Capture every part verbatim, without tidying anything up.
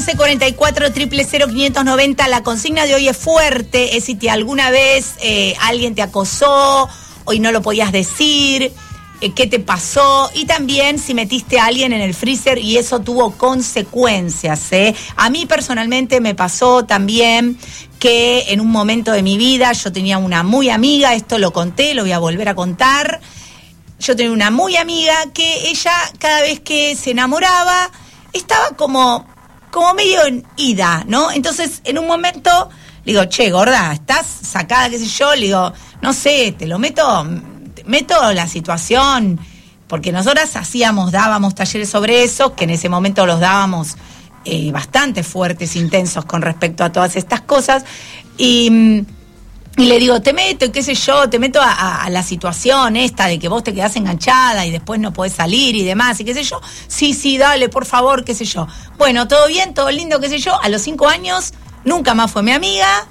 once cuarenta y cuatro, cero cero cero, quinientos noventa. La consigna de hoy es fuerte, es si te alguna vez eh, alguien te acosó, hoy no lo podías decir, eh, qué te pasó, y también si metiste a alguien en el freezer y eso tuvo consecuencias, ¿eh? A mí personalmente me pasó también que en un momento de mi vida yo tenía una muy amiga, esto lo conté, lo voy a volver a contar. Yo tenía una muy amiga que ella cada vez que se enamoraba estaba como, como medio en ida, ¿no? Entonces en un momento le digo, che, gorda, estás sacada, qué sé yo, le digo, no sé, te lo meto, te meto la situación, porque nosotras hacíamos, dábamos talleres sobre eso, que en ese momento los dábamos eh, bastante fuertes, intensos con respecto a todas estas cosas, y... Y le digo, te meto, qué sé yo, te meto a, a, a la situación esta de que vos te quedás enganchada y después no podés salir y demás, y qué sé yo. Sí, sí, dale, por favor, qué sé yo. Bueno, todo bien, todo lindo, qué sé yo. A los cinco años, nunca más fue mi amiga.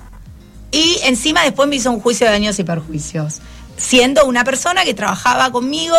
Y encima después me hizo un juicio de daños y perjuicios. Siendo una persona que trabajaba conmigo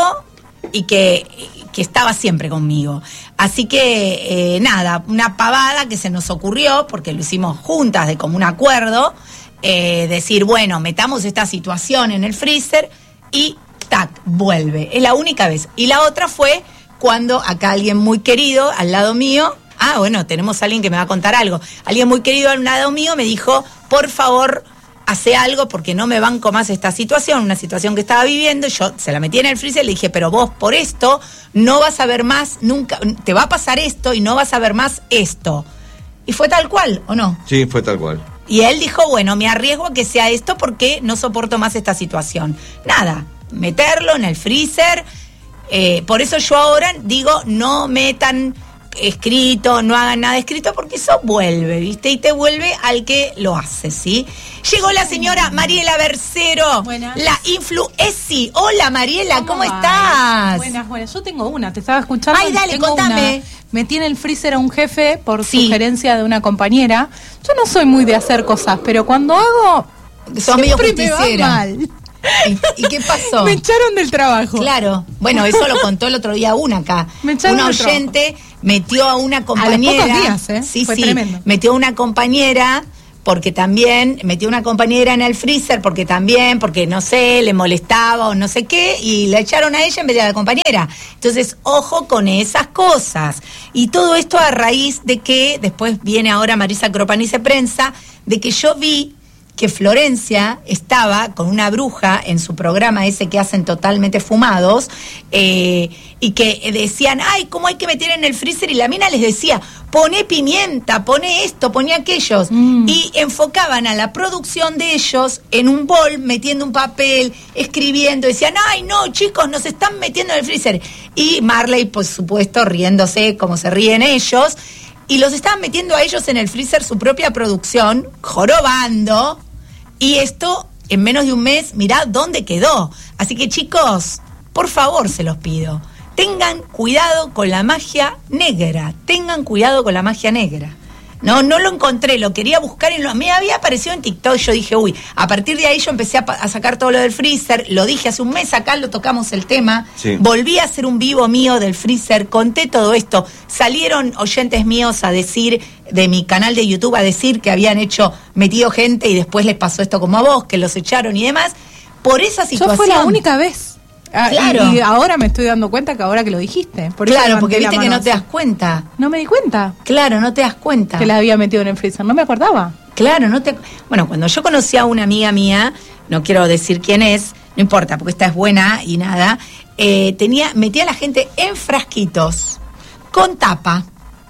y que, que estaba siempre conmigo. Así que, eh, nada, una pavada que se nos ocurrió, porque lo hicimos juntas de común acuerdo. Eh, decir, bueno, metamos esta situación en el freezer y tac, vuelve. Es la única vez. Y la otra fue cuando acá alguien muy querido al lado mío, ah, bueno, tenemos a alguien que me va a contar algo, alguien muy querido al lado mío me dijo, por favor, hace algo porque no me banco más esta situación, una situación que estaba viviendo. Yo se la metí en el freezer y le dije, pero vos por esto no vas a ver más nunca, te va a pasar esto y no vas a ver más esto. Y fue tal cual, ¿o no? Sí, fue tal cual. Y él dijo, bueno, me arriesgo a que sea esto porque no soporto más esta situación. Nada, meterlo en el freezer. Eh, por eso yo ahora digo, no metan escrito, no hagan nada escrito, porque eso vuelve, ¿viste? Y te vuelve al que lo hace, ¿sí? Llegó la señora Mariela Bercero, buenas. La influenci. Hola, Mariela, ¿cómo, ¿cómo estás? Buenas, buenas. Yo tengo una, te estaba escuchando. Ay, dale, tengo contame. Una. Metí en el freezer a un jefe por sí. sugerencia de una compañera. Yo no soy muy de hacer cosas, pero cuando hago, sos medio siempre me va mal. ¿Y, ¿Y qué pasó? Me echaron del trabajo. Claro. Bueno, eso lo contó el otro día una acá. Me echaron una del oyente trabajo. Metió a una compañera. A los pocos días, ¿eh? Sí, Fue sí. Tremendo. Metió a una compañera porque también metió una compañera en el freezer porque también, porque no sé, le molestaba o no sé qué, y la echaron a ella en vez de a la compañera. Entonces, ojo con esas cosas. Y todo esto a raíz de que, después viene ahora Marisa Cropanice Prensa, de que yo vi que Florencia estaba con una bruja en su programa ese que hacen totalmente fumados, eh, y que decían, ay, ¿cómo hay que meter en el freezer? Y la mina les decía, poné pimienta, poné esto, poné aquellos. Mm. Y enfocaban a la producción de ellos en un bol, metiendo un papel, escribiendo, decían, ay, no, chicos, nos están metiendo en el freezer. Y Marley, por supuesto, riéndose como se ríen ellos, y los estaban metiendo a ellos en el freezer su propia producción, jorobando. Y esto, en menos de un mes, mirá dónde quedó. Así que, chicos, por favor, se los pido. Tengan cuidado con la magia negra. Tengan cuidado con la magia negra. No, no lo encontré, lo quería buscar en lo... Me había aparecido en TikTok y yo dije, uy, a partir de ahí yo empecé a, a sacar todo lo del freezer. Lo dije hace un mes, acá lo tocamos el tema. Sí. Volví a hacer un vivo mío del freezer, conté todo esto. Salieron oyentes míos a decir, de mi canal de YouTube, a decir que habían hecho, metido gente y después les pasó esto como a vos, que los echaron y demás. Por esa situación... Yo fue la única vez. Ah, claro. y, y ahora me estoy dando cuenta que ahora que lo dijiste. Por claro, eso porque viste que no te das cuenta. No me di cuenta. Claro, no te das cuenta. Que la había metido en el freezer, no me acordaba. Claro, no te... Bueno, cuando yo conocí a una amiga mía, no quiero decir quién es, no importa, porque esta es buena y nada, eh, tenía, metía a la gente en frasquitos, con tapa,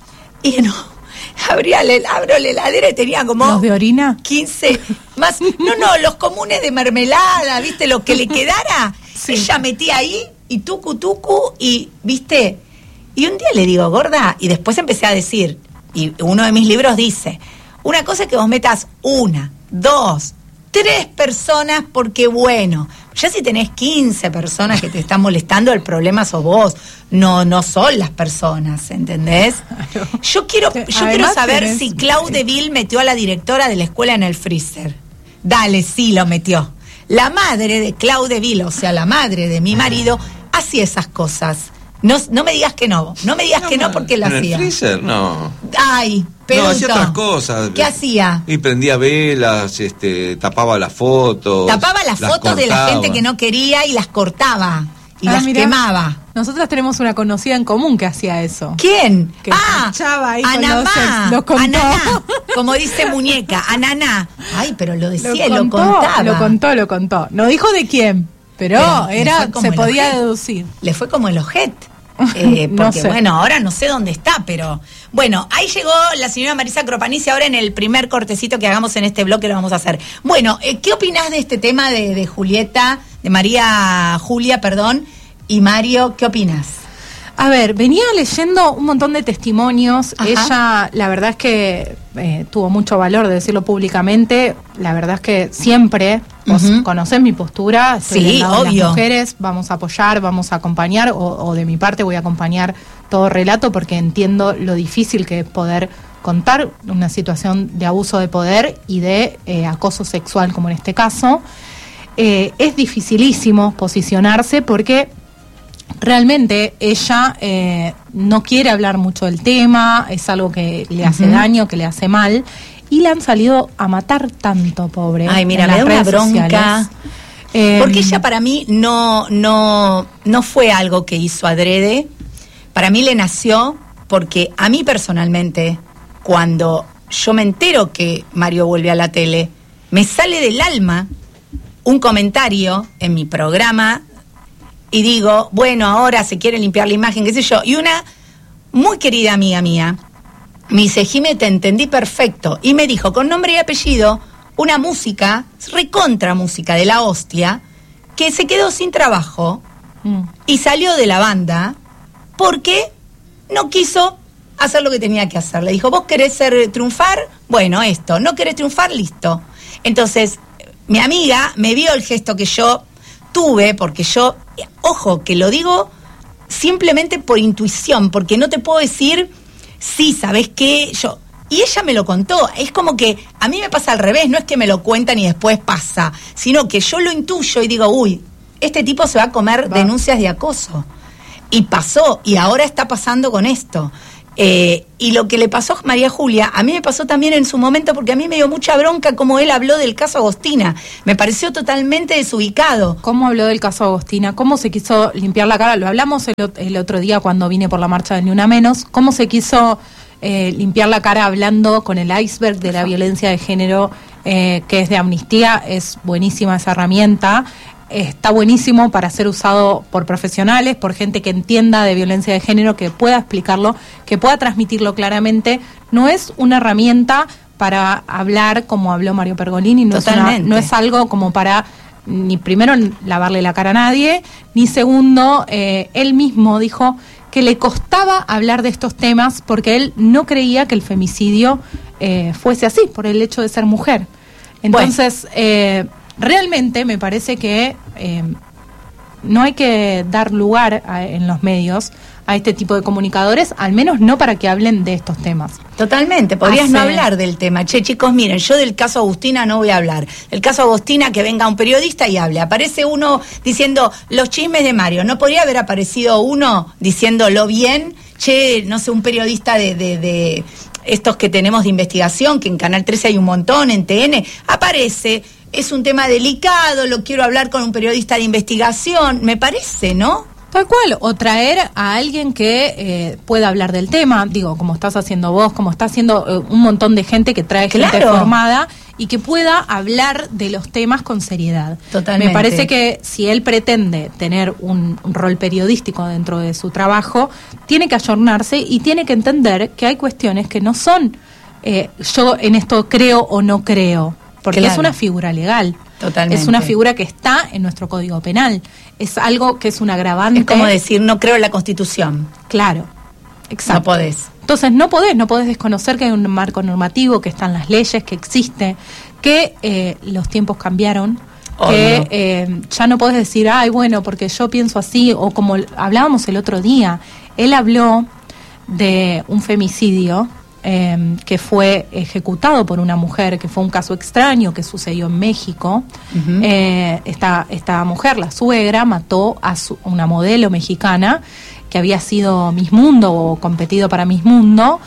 y no... Abría el, abro la heladera y tenía como... ¿Los de orina? quince, más... No, no, los comunes de mermelada, ¿viste? Lo que le quedara, sí. Ella metía ahí, y tucu, tucu, y, ¿viste? Y un día le digo, gorda, y después empecé a decir, y uno de mis libros dice, una cosa es que vos metas una, dos, tres personas, porque bueno, ya si tenés quince personas que te están molestando, el problema sos vos, no no son las personas, ¿entendés? Claro. Yo quiero yo quiero saber tenés... si Claudeville metió a la directora de la escuela en el freezer. Dale, sí lo metió. La madre de Claudeville, o sea, la madre de mi marido, hacía esas cosas. No, no me digas que no, no me digas no, que no porque la hacía. ¿En el hacía. freezer? No. Ay, Peduto. No, hacía otras cosas. ¿Qué hacía? Y prendía velas, este, tapaba las fotos. Tapaba las, las fotos cortaba. De la gente que no quería y las cortaba. Y ah, las mirá, quemaba. Nosotros tenemos una conocida en común que hacía eso. ¿Quién? Que ah, ahí Anamá. Los, los contó. Ananá, como dice muñeca, Ananá. Ay, pero lo decía, lo, lo contó, contaba. Lo contó, lo contó. No dijo de quién, pero, pero era se podía ojete. deducir. Le fue como el ojete. Eh, porque no sé. Bueno, ahora no sé dónde está, pero bueno, ahí llegó la señora Marisa Cropanici. Ahora en el primer cortecito que hagamos en este bloque lo vamos a hacer. Bueno, eh, ¿qué opinás de este tema de, de Julieta, de María Julia, perdón, y Mario? ¿Qué opinás? A ver, venía leyendo un montón de testimonios. Ajá. Ella, la verdad es que eh, tuvo mucho valor de decirlo públicamente. La verdad es que siempre, vos uh-huh. conocés mi postura, estoy sí, del lado obvio. de las mujeres, vamos a apoyar, vamos a acompañar, o, o de mi parte voy a acompañar todo relato porque entiendo lo difícil que es poder contar una situación de abuso de poder y de eh, acoso sexual, como en este caso. Eh, es dificilísimo posicionarse porque realmente ella eh, no quiere hablar mucho del tema, es algo que le hace uh-huh. daño, que le hace mal, y le han salido a matar tanto, pobre. Ay, mira, me da una bronca. Eh, porque ella para mí no, no, no fue algo que hizo adrede, para mí le nació porque a mí personalmente, cuando yo me entero que Mario vuelve a la tele, me sale del alma un comentario en mi programa y digo, bueno, ahora se quiere limpiar la imagen, qué sé yo. Y una muy querida amiga mía me dice, Jimé, te entendí perfecto. Y me dijo, con nombre y apellido, una música, recontra música de la hostia, que se quedó sin trabajo mm. y salió de la banda porque no quiso hacer lo que tenía que hacer. Le dijo, vos querés ser, triunfar, bueno, esto, no querés triunfar, listo. Entonces, mi amiga me vio el gesto que yo tuve, porque yo, ojo, que lo digo simplemente por intuición, porque no te puedo decir, sí, ¿sabés qué? Yo, y ella me lo contó, es como que a mí me pasa al revés, no es que me lo cuentan y después pasa, sino que yo lo intuyo y digo, uy, este tipo se va a comer va. denuncias de acoso. Y pasó, y ahora está pasando con esto. Eh, y lo que le pasó a María Julia, a mí me pasó también en su momento, porque a mí me dio mucha bronca como él habló del caso Agostina. Me pareció totalmente desubicado. ¿Cómo habló del caso Agostina? ¿Cómo se quiso limpiar la cara? Lo hablamos el, el otro día cuando vine por la marcha de Ni Una Menos. ¿Cómo se quiso eh, limpiar la cara hablando con el iceberg de la violencia de género eh, que es de Amnistía? Es buenísima esa herramienta. Está buenísimo para ser usado por profesionales, por gente que entienda de violencia de género, que pueda explicarlo, que pueda transmitirlo claramente. No es una herramienta para hablar como habló Mario Pergolini, no, es, una, no es algo como para, ni primero, lavarle la cara a nadie, ni segundo, eh, él mismo dijo que le costaba hablar de estos temas porque él no creía que el femicidio eh, fuese así, por el hecho de ser mujer. Entonces... Bueno. Eh, Realmente me parece que eh, no hay que dar lugar a, en los medios a este tipo de comunicadores, al menos no para que hablen de estos temas. Totalmente, podrías Hace... no hablar del tema. Che, chicos, miren, yo del caso Agostina no voy a hablar. El caso Agostina, que venga un periodista y hable. Aparece uno diciendo los chismes de Mario. ¿No podría haber aparecido uno diciéndolo bien? Che, no sé, un periodista de... de, de estos que tenemos de investigación, que en Canal trece hay un montón, en T N, aparece... Es un tema delicado, lo quiero hablar con un periodista de investigación, me parece, ¿no? Tal cual, o traer a alguien que eh, pueda hablar del tema, digo, como estás haciendo vos, como está haciendo eh, un montón de gente que trae gente claro. formada y que pueda hablar de los temas con seriedad. Totalmente. Me parece que si él pretende tener un, un rol periodístico dentro de su trabajo, tiene que ayornarse y tiene que entender que hay cuestiones que no son eh, yo en esto creo o no creo. Porque claro. es una figura legal. Totalmente. Es una figura que está en nuestro Código Penal. Es algo que es un agravante. Es como decir, no creo en la Constitución. Claro, exacto. No podés. Entonces no podés, no podés desconocer que hay un marco normativo, que están las leyes, que existe, que eh, los tiempos cambiaron, oh, que no. eh, ya no podés decir, ay, bueno, porque yo pienso así, o como hablábamos el otro día, él habló de un femicidio, Eh, que fue ejecutado por una mujer, que fue un caso extraño que sucedió en México. Uh-huh. eh, esta, esta mujer, la suegra, mató a su, una modelo mexicana que había sido Miss Mundo o competido para Miss Mundo,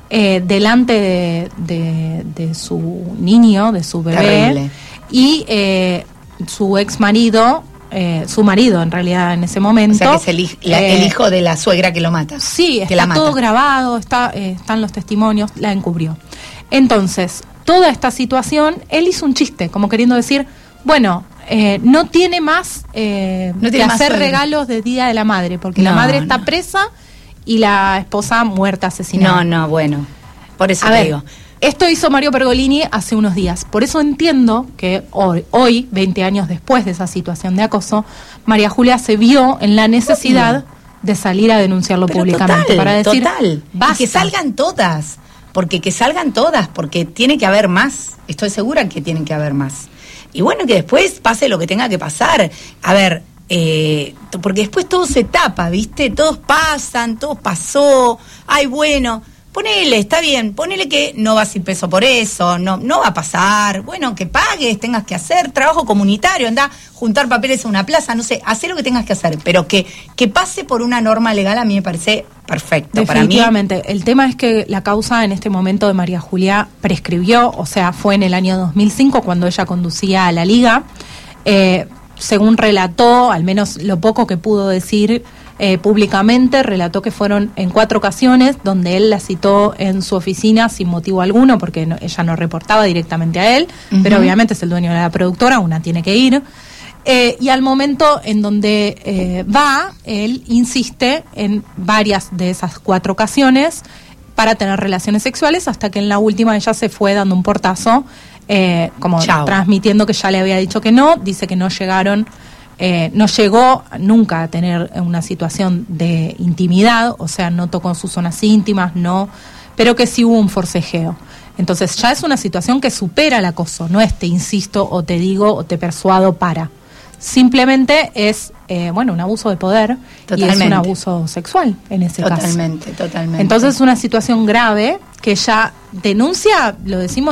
eh, delante de, de, de su niño, de su bebé. Terrible. Y eh, su ex marido, eh, su marido en realidad en ese momento. O sea, que es el, hij- la- eh, el hijo de la suegra que lo mata. Sí, que la está mata. todo grabado, está, eh, están los testimonios, la encubrió. Entonces, toda esta situación, él hizo un chiste, como queriendo decir, bueno, eh, no tiene más eh, No tiene que más hacer suegra. regalos de Día de la Madre, porque la No, madre está no. presa y la esposa muerta, asesinada. No, no, bueno. Por eso A te ver, digo. esto hizo Mario Pergolini hace unos días. Por eso entiendo que hoy, hoy, veinte años después de esa situación de acoso, María Julia se vio en la necesidad de salir a denunciarlo Pero públicamente. total, para decir, total. basta. Y que salgan todas. Porque que salgan todas, porque tiene que haber más. Estoy segura que tiene que haber más. Y bueno, que después pase lo que tenga que pasar. A ver, eh, porque después todo se tapa, ¿viste? Todos pasan, todo pasó. Ay, bueno, ponele, está bien, ponele que no vas sin peso por eso, no, no va a pasar. Bueno, que pagues, tengas que hacer trabajo comunitario, anda juntar papeles a una plaza, no sé, hacer lo que tengas que hacer. Pero que, que pase por una norma legal a mí me parece perfecto. Para mí, Definitivamente. El tema es que la causa en este momento de María Julia prescribió, o sea, fue en el año dos mil cinco cuando ella conducía a la Liga. Eh, según relató, al menos lo poco que pudo decir eh, públicamente, relató que fueron en cuatro ocasiones donde él la citó en su oficina sin motivo alguno, porque no- ella no reportaba directamente a él, Ujú. pero obviamente es el dueño de la productora, una tiene que ir. Eh, y al momento en donde eh, va, él insiste en varias de esas cuatro ocasiones para tener relaciones sexuales, hasta que en la última ella se fue dando un portazo, eh, como Chao. transmitiendo que ya le había dicho que no, dice que no llegaron, eh, no llegó nunca a tener una situación de intimidad, o sea, no tocó sus zonas íntimas, no, pero que sí hubo un forcejeo. Entonces ya es una situación que supera el acoso, no es te insisto o te digo o te persuado para. Simplemente es, eh, bueno, un abuso de poder y es Totalmente. un abuso sexual en ese caso. totalmente, totalmente. Entonces es una situación grave que ya denuncia, lo decimos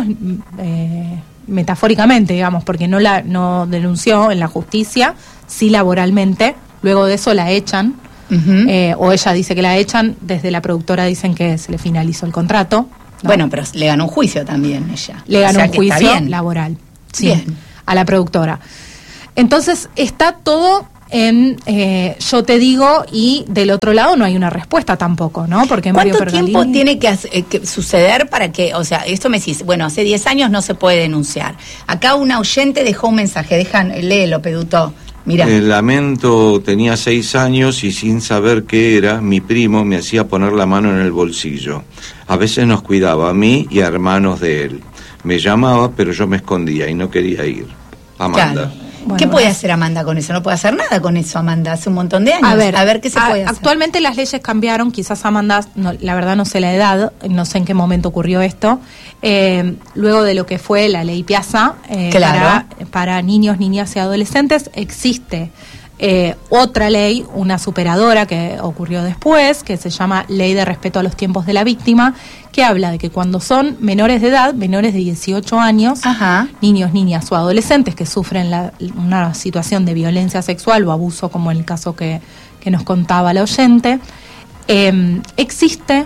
eh, metafóricamente, digamos, porque no la no denunció en la justicia, sí laboralmente, luego de eso la echan, Ujú. eh, o ella dice que la echan, desde la productora dicen que se le finalizó el contrato. ¿no? Bueno, pero le ganó un juicio también ella. Le O ganó sea un que está juicio bien. laboral, sí, Bien. a la productora. Entonces está todo en eh, yo te digo, y del otro lado no hay una respuesta tampoco, ¿no? Porque Mario ¿Cuánto tiempo Pergolini- tiene que, hace- eh, que suceder para que, o sea, esto me decís, bueno, hace diez años no se puede denunciar. Acá una oyente dejó un mensaje, dejan, léelo, Peduto. Mira, El lamento tenía seis años y sin saber qué era, mi primo me hacía poner la mano en el bolsillo. A veces nos cuidaba a mí y a hermanos de él. Me llamaba, pero yo me escondía y no quería ir. Amanda. claro. Bueno, ¿Qué puede gracias. hacer Amanda con eso? No puede hacer nada con eso, Amanda, hace un montón de años. A ver, a ver qué se a- puede hacer. Actualmente las leyes cambiaron, quizás Amanda, no, la verdad no sé la edad, no sé en qué momento ocurrió esto, eh, luego de lo que fue la ley Piazza, eh, Claro. para, para niños, niñas y adolescentes, existe eh, otra ley, una superadora que ocurrió después, que se llama Ley de Respeto a los Tiempos de la Víctima, que habla de que cuando son menores de edad, menores de dieciocho años, Ajá. niños, niñas o adolescentes que sufren la- una situación de violencia sexual o abuso, como en el caso que, que nos contaba la oyente, eh, existe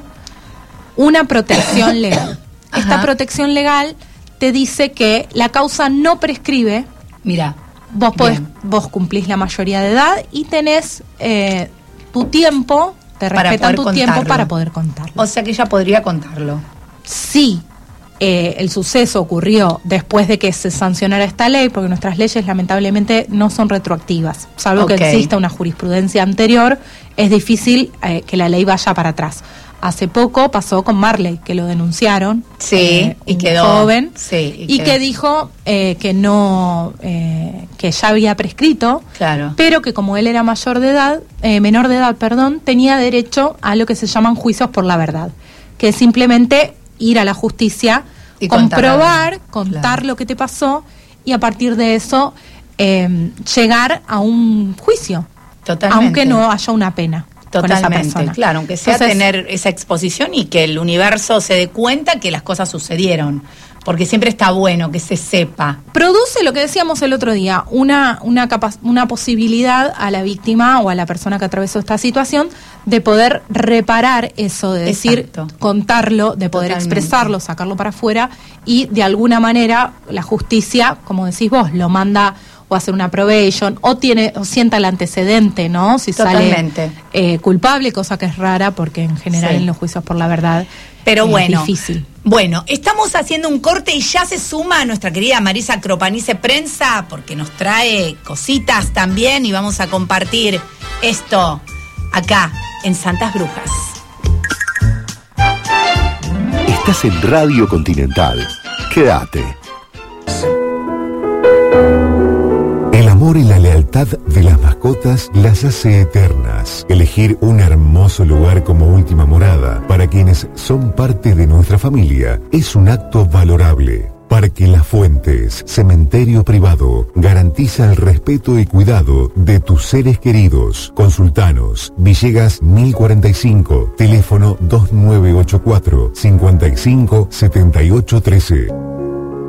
una protección legal. Esta Ajá. protección legal te dice que la causa no prescribe, Mira, vos podés, Bien. vos cumplís la mayoría de edad y tenés eh, tu tiempo, te Para respetan tu poder tiempo contarlo. para poder contarlo. o sea que ella podría contarlo. Si eh, el suceso ocurrió después de que se sancionara esta ley, porque nuestras leyes lamentablemente no son retroactivas, salvo Ok. que exista una jurisprudencia anterior, es difícil eh, que la ley vaya para atrás. Hace poco pasó con Marley, que lo denunciaron, Sí, eh, y un quedó- joven, sí, y y quedó. que dijo eh, que no, eh, que ya había prescrito, Claro. pero que como él era mayor de edad, eh, menor de edad, perdón, tenía derecho a lo que se llaman juicios por la verdad, que es simplemente ir a la justicia, Y contar la comprobar, verdad, contar claro. lo que te pasó y a partir de eso eh, llegar a un juicio, Totalmente. aunque no haya una pena. Totalmente, con esa persona. Claro, aunque sea Entonces, tener esa exposición y que el universo se dé cuenta que las cosas sucedieron. Porque siempre está bueno que se sepa. Produce lo que decíamos el otro día, una, una, capa- una posibilidad a la víctima o a la persona que atravesó esta situación de poder reparar eso, de decir, Exacto. contarlo, de poder Totalmente. expresarlo, sacarlo para afuera y de alguna manera la justicia, como decís vos, lo manda o hacer una probation o tiene o sienta el antecedente, ¿no? Si Totalmente. sale eh, culpable, cosa que es rara porque en general Sí. en los juicios por la verdad Pero es bueno, difícil. Bueno, estamos haciendo un corte y ya se suma nuestra querida Marisa Cropanice Prensa porque nos trae cositas también y vamos a compartir esto acá en Santas Brujas. Estás en Radio Continental. Quédate. El amor y la lealtad de las mascotas las hace eternas. Elegir un hermoso lugar como última morada para quienes son parte de nuestra familia es un acto valorable. Parque Las Fuentes, cementerio privado, garantiza el respeto y cuidado de tus seres queridos. Consultanos, Villegas mil cuarenta y cinco, teléfono dos nueve ocho cuatro, cinco cinco siete ocho uno tres.